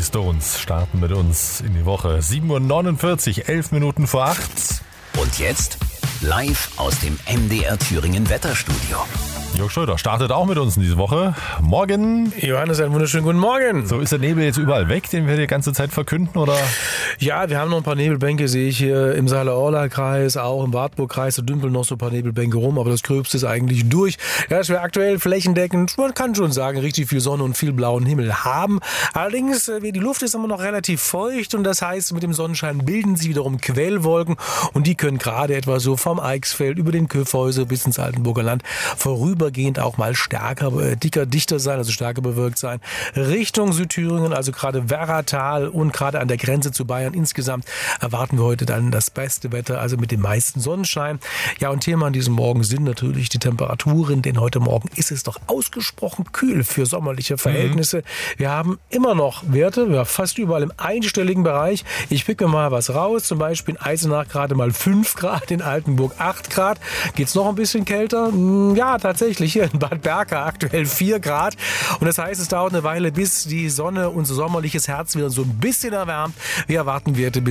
Stones starten mit uns in die Woche. 7:49 Uhr, 11 Minuten vor 8. Und jetzt live aus dem MDR Thüringen Wetterstudio. Jörg Schröder startet auch mit uns in diese Woche. Morgen. Johannes, einen wunderschönen guten Morgen. So, ist der Nebel jetzt überall weg, den wir die ganze Zeit verkünden, oder? Ja, wir haben noch ein paar Nebelbänke, sehe ich hier im Saale-Orla-Kreis, auch im Wartburg-Kreis, da dümpeln noch so ein paar Nebelbänke rum, aber das Gröbste ist eigentlich durch. Ja, dass wir aktuell flächendeckend, man kann schon sagen, richtig viel Sonne und viel blauen Himmel haben. Allerdings, die Luft ist immer noch relativ feucht und das heißt, mit dem Sonnenschein bilden sich wiederum Quellwolken und die können gerade etwa so vom Eichsfeld über den Kyffhäuser bis ins Altenburger Land vorübergehend auch mal stärker, dichter sein, also stärker bewölkt sein. Richtung Südthüringen, also gerade Werratal und gerade an der Grenze zu Bayern insgesamt erwarten wir heute dann das beste Wetter, also mit dem meisten Sonnenschein. Ja, und Thema an diesem Morgen sind natürlich die Temperaturen, denn heute Morgen ist es doch ausgesprochen kühl für sommerliche Verhältnisse. Wir haben immer noch Werte, ja, fast überall im einstelligen Bereich. Ich picke mal was raus, zum Beispiel in Eisenach gerade mal 5 Grad, in Altenburg 8 Grad. Geht's noch ein bisschen kälter? Ja, tatsächlich hier in Bad Berka aktuell 4 Grad. Und das heißt, es dauert eine Weile, bis die Sonne unser sommerliches Herz wieder so ein bisschen erwärmt. Wir erwarten Werte bis